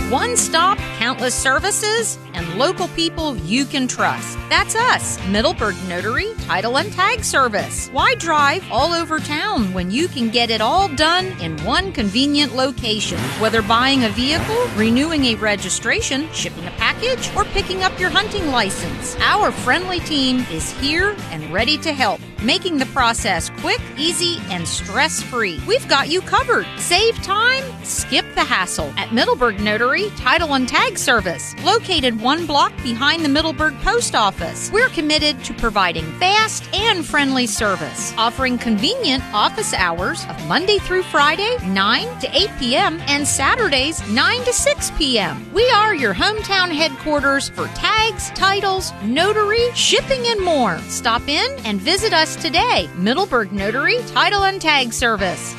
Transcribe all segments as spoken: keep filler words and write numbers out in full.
One stop, countless services, and local people you can trust. That's us, Middleburg Notary Title and Tag Service. Why drive all over town when you can get it all done in one convenient location? Whether buying a vehicle, renewing a registration, shipping a package, or picking up your hunting license, our friendly team is here and ready to help, making the process quick, easy, and stress-free. We've got you covered. Save time, skip the hassle at Middleburg Notary Title and Tag Service, located one block behind the Middleburg Post Office. We're committed to providing fast and friendly service, offering convenient office hours of Monday through Friday, nine to eight p.m., and Saturdays, nine to six p.m. We are your hometown headquarters for tags, titles, notary, shipping, and more. Stop in and visit us today. Middleburg Notary Title and Tag Service.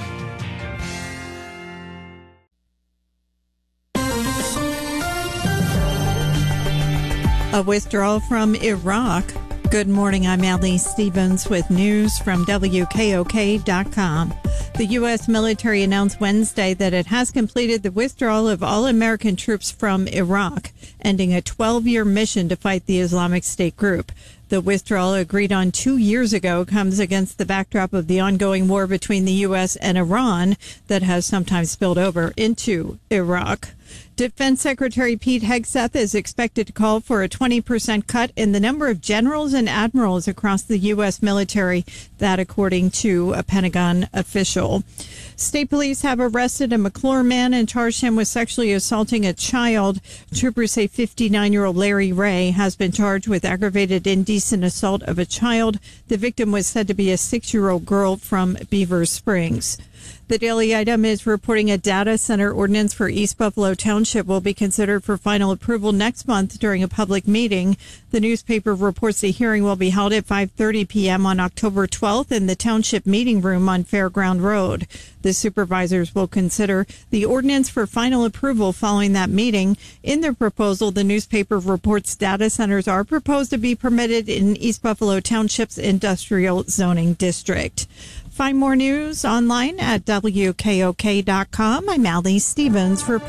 A withdrawal from Iraq. Good morning, I'm Allie Stevens with news from W K O K dot com. The U S military announced Wednesday that it has completed the withdrawal of all American troops from Iraq, ending a twelve-year mission to fight the Islamic State group. The withdrawal, agreed on two years ago, comes against the backdrop of the ongoing war between the U S and Iran that has sometimes spilled over into Iraq. Defense Secretary Pete Hegseth is expected to call for a twenty percent cut in the number of generals and admirals across the U S military, that according to a Pentagon official. State police have arrested a McClure man and charged him with sexually assaulting a child. Troopers say fifty-nine-year-old Larry Ray has been charged with aggravated indecent assault of a child. The victim was said to be a six-year-old girl from Beaver Springs. The Daily Item is reporting a data center ordinance for East Buffalo Township will be considered for final approval next month during a public meeting. The newspaper reports the hearing will be held at five thirty p.m. on October twelfth in the Township Meeting Room on Fairground Road. The supervisors will consider the ordinance for final approval following that meeting. In their proposal, the newspaper reports data centers are proposed to be permitted in East Buffalo Township's industrial zoning district. Find more news online at W K O K dot com. I'm Allie Stevens for